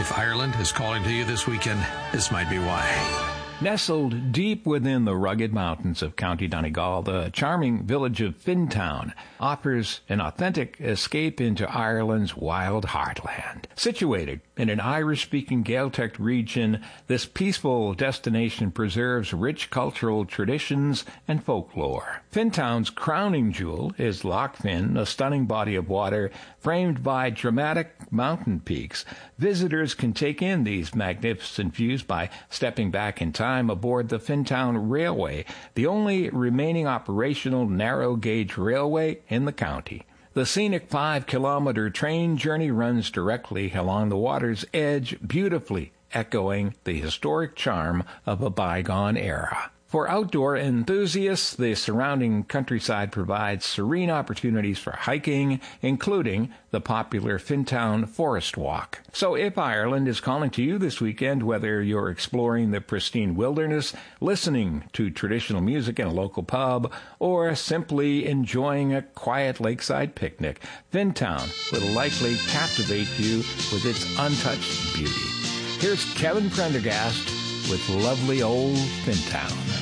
If Ireland is calling to you this weekend, this might be why. Nestled deep within the rugged mountains of County Donegal, the charming village of Fintown offers an authentic escape into Ireland's wild heartland. Situated in an Irish-speaking Gaeltacht region, this peaceful destination preserves rich cultural traditions and folklore. Fintown's crowning jewel is Loch Finn, a stunning body of water framed by dramatic mountain peaks. Visitors can take in these magnificent views by stepping back in time aboard the Fintown Railway, the only remaining operational narrow-gauge railway in the county. The scenic 5-kilometer train journey runs directly along the water's edge, beautifully echoing the historic charm of a bygone era. For outdoor enthusiasts, the surrounding countryside provides serene opportunities for hiking, including the popular Fintown Forest Walk. So if Ireland is calling to you this weekend, whether you're exploring the pristine wilderness, listening to traditional music in a local pub, or simply enjoying a quiet lakeside picnic, Fintown will likely captivate you with its untouched beauty. Here's Kevin Prendergast with lovely old Fintown.